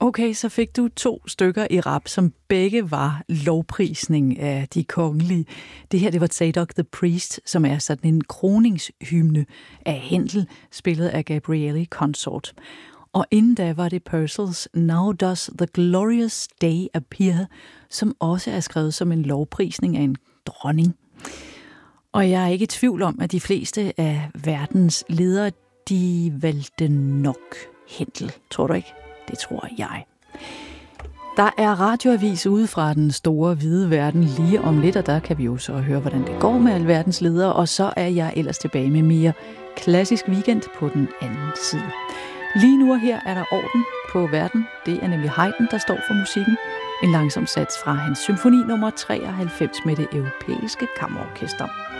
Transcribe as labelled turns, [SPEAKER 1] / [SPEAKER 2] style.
[SPEAKER 1] Okay, så fik du 2 stykker i rap, som begge var lovprisning af de kongelige. Det her, det var Zadok the Priest, som er sådan en kroningshymne af Händel, spillet af Gabrieli Consort. Og inden da var det Purcells Now Does the Glorious Day Appear, som også er skrevet som en lovprisning af en dronning. Og jeg er ikke i tvivl om, at de fleste af verdens ledere, de valgte nok Händel. Tror du ikke? Det tror jeg. Der er radioavis ude fra den store hvide verden lige om lidt, og der kan vi jo så høre, hvordan det går med alverdens ledere, og så er jeg ellers tilbage med mere klassisk weekend på den anden side. Lige nu og her er der orden på verden. Det er nemlig Haydn, der står for musikken. En langsom sats fra hans symfoni nummer 93 med det europæiske kammerorkester.